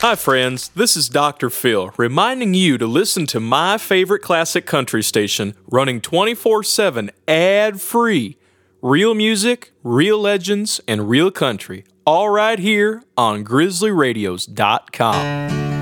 Hi, friends. This is Dr. Phil, reminding you to listen to my favorite classic country station, running 24/7 ad-free. Real music, real legends, and real country, all right here on GrizzlyRadios.com.